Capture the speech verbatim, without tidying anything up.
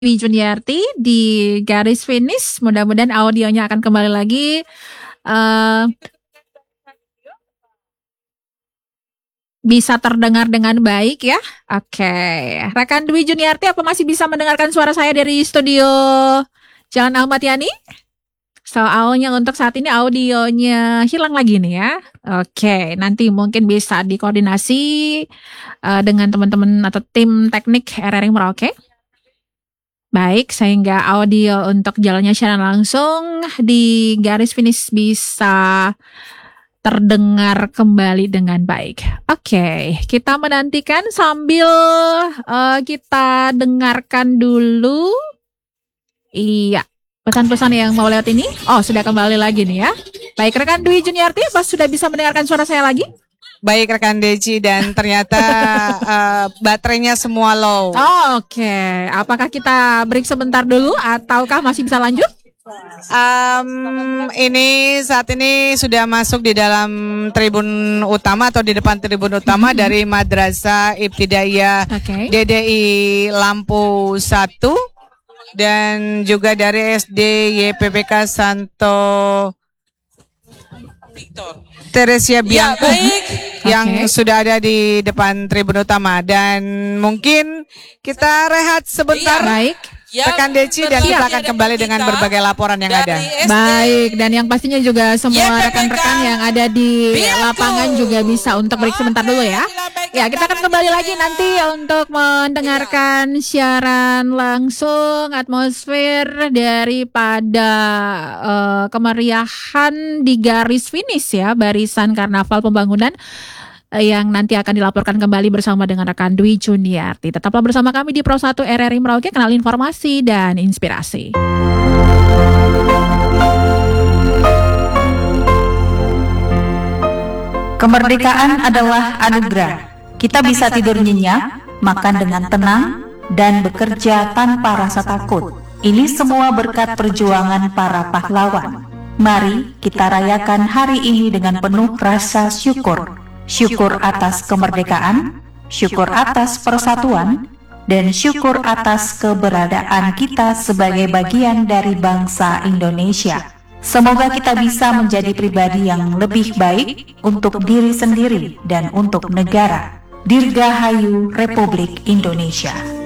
Dwi Juniarti di garis finish. Mudah-mudahan audionya akan kembali lagi. Uh, bisa terdengar dengan baik ya. Oke, okay. Rekan Dwi Juniarti, apa masih bisa mendengarkan suara saya dari studio Jalan Ahmad Yani? Soalnya untuk saat ini audionya hilang lagi nih ya. Oke, okay. Nanti mungkin bisa dikoordinasi uh, dengan teman-teman atau tim teknik R R I Merauke. Baik, sehingga audio untuk jalannya siaran langsung di garis finish bisa terdengar kembali dengan baik. Oke, kita menantikan sambil uh, kita dengarkan dulu. Iya, pesan-pesan yang mau lewat ini. Oh, sudah kembali lagi nih ya. Baik, rekan Dwi Juniarti, apa sudah bisa mendengarkan suara saya lagi? Baik rekan Deci, dan ternyata uh, baterainya semua low. Oh, Oke, okay. Apakah kita break sebentar dulu ataukah masih bisa lanjut? Um, ini saat ini sudah masuk di dalam tribun utama atau di depan tribun utama mm-hmm. dari Madrasah Ibtidaiyah okay. D D I Lampu satu dan juga dari S D Y P B K Santo Victor Teresia Bianco ya, yang okay. sudah ada di depan tribun utama, dan mungkin kita rehat sebentar. Ya, baik. Rekan Deci, dan kita akan kembali dengan berbagai laporan yang ada. Baik, dan yang pastinya juga semua rekan-rekan yang ada di lapangan juga bisa untuk break sebentar dulu ya. Ya, kita akan kembali lagi nanti untuk mendengarkan siaran langsung atmosfer daripada uh, kemeriahan di garis finish ya, barisan karnaval pembangunan yang nanti akan dilaporkan kembali bersama dengan rekan Dwi Juniarti. Tetaplah bersama kami di Pro satu R R I Merauke, kenal informasi dan inspirasi. Kemerdekaan adalah anugerah. Kita bisa tidur nyenyak, makan dengan tenang, dan bekerja tanpa rasa takut. Ini semua berkat perjuangan para pahlawan. Mari kita rayakan hari ini dengan penuh rasa syukur. Syukur atas kemerdekaan, syukur atas persatuan, dan syukur atas keberadaan kita sebagai bagian dari bangsa Indonesia. Semoga kita bisa menjadi pribadi yang lebih baik untuk diri sendiri dan untuk negara. Dirgahayu Republik Indonesia.